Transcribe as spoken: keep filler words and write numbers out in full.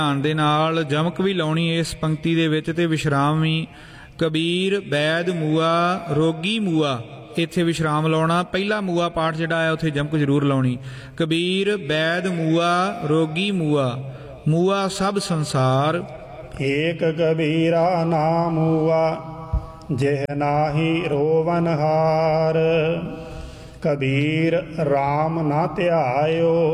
ਧਿਆਨ ਦੇ ਨਾਲ ਜਮਕ ਵੀ ਲਾਉਣੀ ਇਸ ਪੰਕਤੀ ਦੇ ਵਿੱਚ ਤੇ ਵਿਸ਼ਰਾਮ ਵੀ। ਕਬੀਰ ਬੈਦ ਮੂਆ ਰੋਗੀ ਮੂਆ, ਇੱਥੇ ਵਿਸ਼ਰਾਮ ਲਾਉਣਾ। ਪਹਿਲਾ ਮੂਆ ਪਾਠ ਜਿਹੜਾ ਹੈ ਉੱਥੇ ਜਮਕ ਜ਼ਰੂਰ ਲਾਉਣੀ। ਕਬੀਰ ਬੈਦ ਮੂਆ ਰੋਗੀ ਮੂਆ, ਮੂਆ ਸਭ ਸੰਸਾਰ। ਏਕ ਕਬੀਰਾ ਨਾ ਮੂਆ ਜਿਹ ਨਾਹੀ ਰੋਵਨ ਹਾਰ। ਕਬੀਰ ਰਾਮ ਨਾ ਧਿਆਇਓ